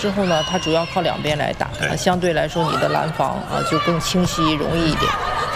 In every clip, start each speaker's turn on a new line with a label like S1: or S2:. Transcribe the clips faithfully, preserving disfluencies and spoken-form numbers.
S1: 之后呢，他主要靠两边来打，啊，相对来说你的拦防啊就更清晰容易一点。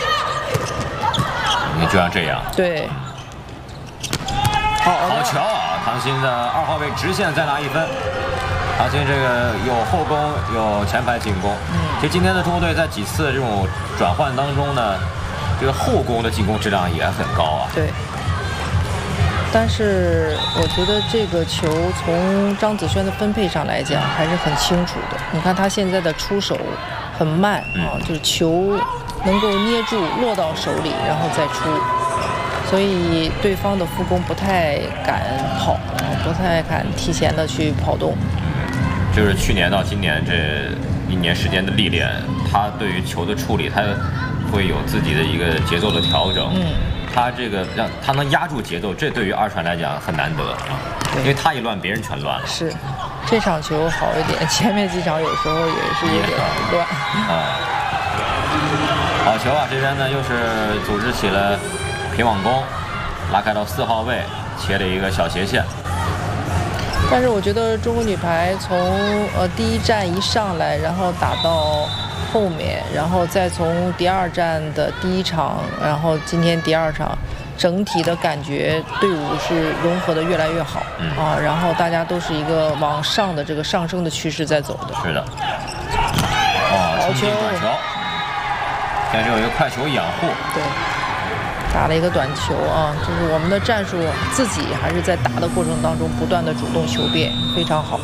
S2: 你就像这样。
S1: 对。好，
S2: 好球啊！唐鑫的二号位直线再拿一分。唐鑫这个有后攻，有前排进攻。嗯，其实今天的中国队在几次这种转换当中呢，这个后攻的进攻质量也很高啊。
S1: 对。但是我觉得这个球从张子萱的分配上来讲还是很清楚的。你看他现在的出手很慢啊，就是球能够捏住落到手里，然后再出，所以对方的副攻不太敢跑，不太敢提前的去跑动。
S2: 就是去年到今年这一年时间的历练，他对于球的处理，他会有自己的一个节奏的调整。嗯。他这个让他能压住节奏，这对于二传来讲很难得啊，因为他一乱，别人全乱了。
S1: 是，这场球好一点，前面几场有时候也是有点乱。
S2: 啊，好球啊！这边呢又是组织起了平网攻，拉开到四号位，切了一个小斜线。
S1: 但是我觉得中国女排从呃第一站一上来，然后打到后面，然后再从第二站的第一场，然后今天第二场，整体的感觉队伍是融合的越来越好、嗯、啊，然后大家都是一个往上的这个上升的趋势在走的。
S2: 是的。哦，好球！短球，现在有一个快球掩护。
S1: 对，打了一个短球啊，就是我们的战术自己还是在打的过程当中不断的主动求变，非常好。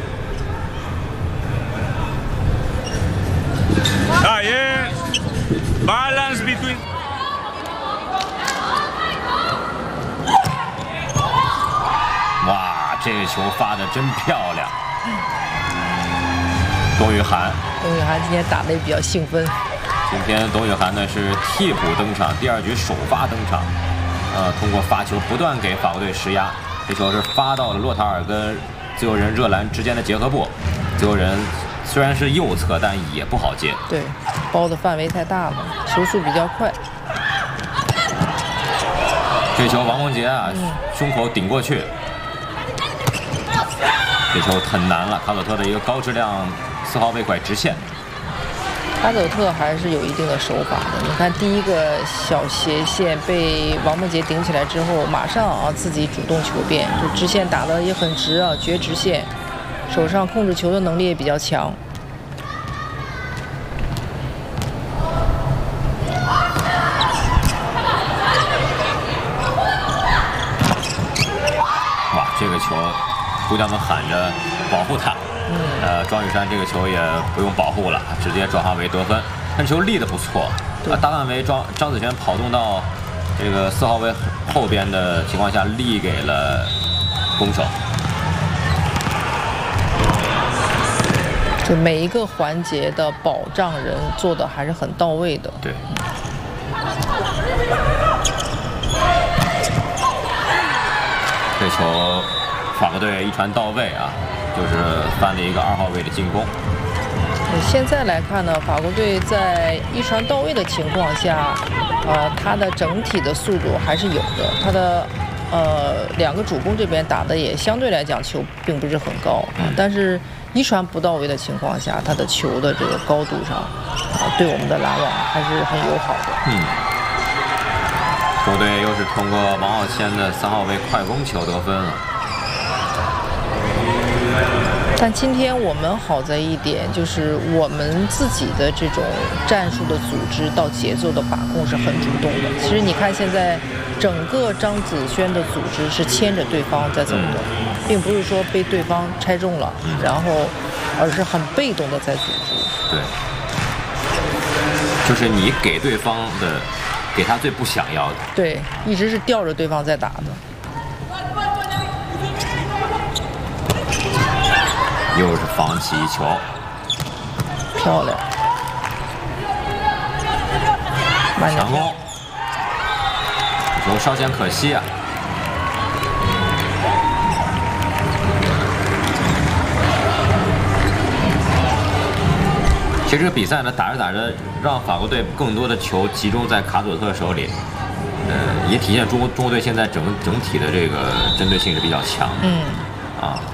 S3: Ah, yeah. Balance between.
S2: 哇，这个球发的真漂亮！董雨涵，
S1: 董雨涵今天打的也比较兴奋。
S2: 今天董雨涵呢是替补登场，第二局首发登场，呃，通过发球不断给法国队施压。这球是发到了洛塔尔跟自由人热兰之间的结合部，自由人虽然是右侧，但也不好接。
S1: 对，包的范围太大了，球速比较快。
S2: 这球王梦洁啊，嗯、胸口顶过去，这球很难了。卡佐特的一个高质量四号位拐直线。
S1: 卡佐特还是有一定的手法的。你看第一个小斜线被王梦洁顶起来之后，马上啊自己主动求变，就直线打得也很直啊，绝直线。手上控制球的能力也比较强。
S2: 哇，这个球，姑娘们喊着保护他。嗯。呃，庄雨珊这个球也不用保护了，直接转化为得分。但球立得不错。啊，大范围张张子萱跑动到这个四号位后边的情况下，立给了攻手。
S1: 就每一个环节的保障人做的还是很到位的。
S2: 对。这球法国队一传到位啊，就是翻了一个二号位的进攻。
S1: 现在来看呢，法国队在一传到位的情况下，呃，它的整体的速度还是有的，它的。呃，两个主攻这边打的也相对来讲球并不是很高，嗯、但是一传不到位的情况下，他的球的这个高度上，啊，对我们的拦网还是很友好的。
S2: 嗯，中队又是通过王浩谦的三号位快攻球得分了。
S1: 但今天我们好在一点，就是我们自己的这种战术的组织到节奏的把控是很主动的。其实你看现在整个张子萱的组织是牵着对方在走的，嗯、并不是说被对方拆中了，嗯、然后而是很被动的在组织。
S2: 对，就是你给对方的，给他最不想要的。
S1: 对，一直是吊着对方在打的。
S2: 又是防起一球，
S1: 漂亮，
S2: 强攻，球稍显可惜啊。其实这个比赛呢，打着打着，让法国队更多的球集中在卡佐特手里，呃，也体现中国中国队现在整整体的这个针对性是比较强。
S1: 嗯，
S2: 啊。